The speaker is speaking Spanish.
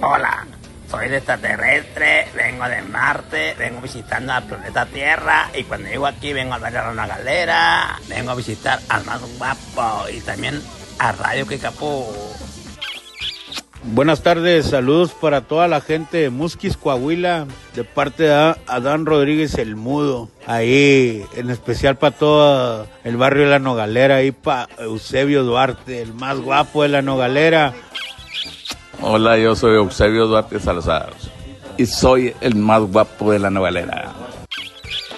Hola, soy de extraterrestre, vengo de Marte, vengo visitando al planeta Tierra y cuando llego aquí vengo a ver a una galera, vengo a visitar al más guapo y también a Radio Kikapú. Buenas tardes, saludos para toda la gente de Musquis, Coahuila, de parte de Adán Rodríguez el Mudo, ahí en especial para todo el barrio de La Nogalera, ahí para Eusebio Duarte, el más guapo de La Nogalera. Hola, yo soy Eusebio Duarte Salazar y soy el más guapo de La Nogalera.